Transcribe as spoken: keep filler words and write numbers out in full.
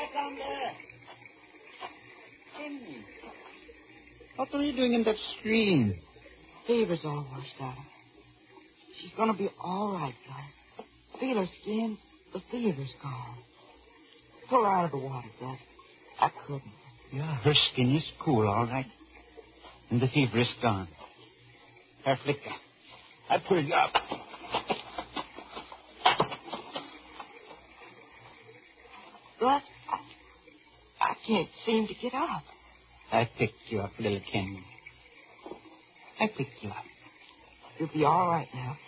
down there. Henry, what are you doing in that stream? Fever's all washed out. She's gonna be all right, Gus. Feel her skin. The fever's gone. Pull her out of the water, Gus. I couldn't. Yeah, her skin is cool, all right. And the fever is gone. Herr Flicker, I pull you up. Gus, I, I can't seem to get up. I picked you up, little Ken. I picked you up. You'll be all right now.